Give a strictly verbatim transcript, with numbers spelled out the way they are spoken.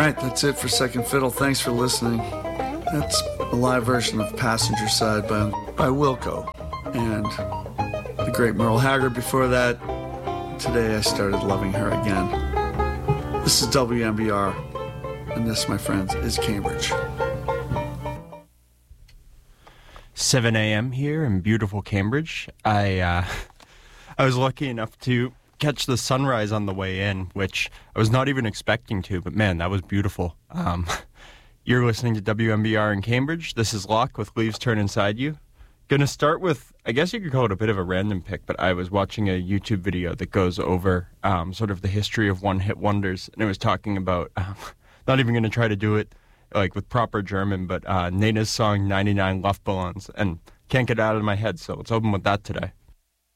right, that's it for Second Fiddle. Thanks for listening. That's a live version of Passenger Side by, by Wilco. And the great Merle Haggard before that. Today I started loving her again. This is W M B R, and this, my friends, is Cambridge. seven a.m. here in beautiful Cambridge. I uh, I was lucky enough to catch the sunrise on the way in, which I was not even expecting to, but man, that was beautiful. Um, you're listening to W M B R in Cambridge. This is Locke with Leaves Turn Inside You. Gonna start with, I guess you could call it a bit of a random pick, but I was watching a YouTube video that goes over um, sort of the history of one-hit wonders, and it was talking about, um, not even gonna try to do it like with proper German, but uh, Nana's song ninety-nine Luftballons, and can't get it out of my head, so let's open with that today.